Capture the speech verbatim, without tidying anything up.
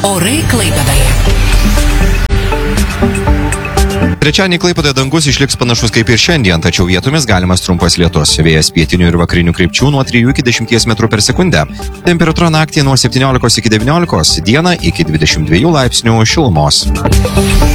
Orai Klaipėdoje. Trečiadienį Klaipėdoje dangus išliks panašus kaip ir šiandien, tačiau vietomis galimas trumpas lietus. Vėjas pietinių ir vakarinių krypčių nuo trijų iki dešimties metrų per sekundę. Temperatūra naktį nuo septyniolikos iki devyniolikos, dieną iki dvidešimt dviejų laipsnių šilumos.